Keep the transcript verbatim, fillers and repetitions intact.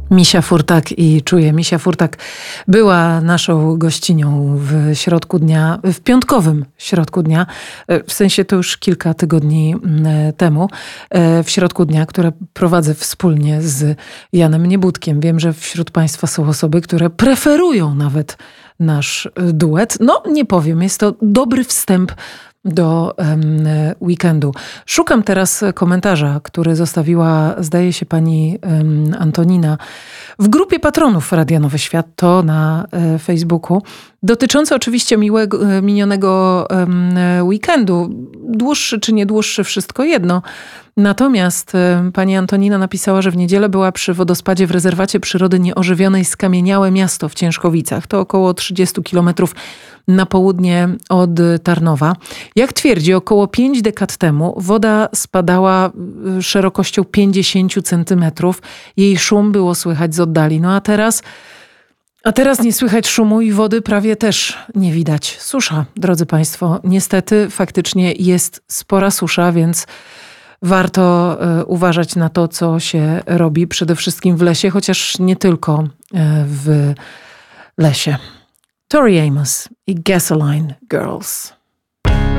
Misia Furtak i Czuję. Misia Furtak była naszą gościnią w środku dnia, w piątkowym środku dnia, w sensie to już kilka tygodni temu, w środku dnia, które prowadzę wspólnie z Janem Niebudkiem. Wiem, że wśród Państwa są osoby, które preferują nawet nasz duet. No, nie powiem, jest to dobry wstęp do um, weekendu. Szukam teraz komentarza, który zostawiła, zdaje się, pani um, Antonina w grupie patronów Radia Nowy Świat, to na e, Facebooku, dotyczący oczywiście miłego, e, minionego e, weekendu. Dłuższy czy nie dłuższy, wszystko jedno. Natomiast e, pani Antonina napisała, że w niedzielę była przy wodospadzie w rezerwacie przyrody nieożywionej Skamieniałe Miasto w Ciężkowicach. To około trzydzieści kilometrów na południe od Tarnowa. Jak twierdzi, około pięć dekad temu woda spadała szerokością pięćdziesiąt centymetrów. Jej szum było słychać z oddali. No a teraz, a teraz nie słychać szumu i wody prawie też nie widać. Susza, drodzy Państwo. Niestety faktycznie jest spora susza, więc warto y, uważać na to, co się robi przede wszystkim w lesie, chociaż nie tylko y, w lesie. Tori Amos i Gasoline Girls.